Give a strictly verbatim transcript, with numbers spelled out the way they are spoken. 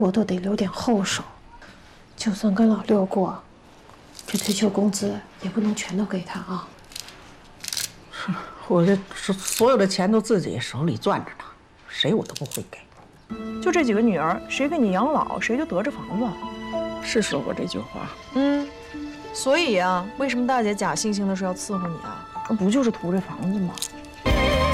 我都得留点后手。就算跟老六过，这退休工资也不能全都给他啊。 是，我这所有的钱都自己手里攥着呢，谁我都不会给。 就这几个女儿，谁给你养老，谁就得着房子。 是说过这句话。 嗯，所以啊，为什么大姐假惺惺的说要伺候你啊？那不就是图这房子吗？